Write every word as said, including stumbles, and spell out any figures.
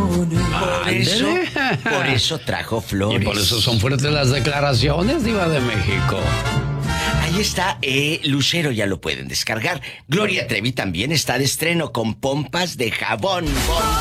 Por eso, por eso trajo flores. Y por eso son fuertes las declaraciones, Diva de México. Ahí está, eh, Lucero, ya lo pueden descargar. Gloria Trevi también está de estreno con pompas de jabón.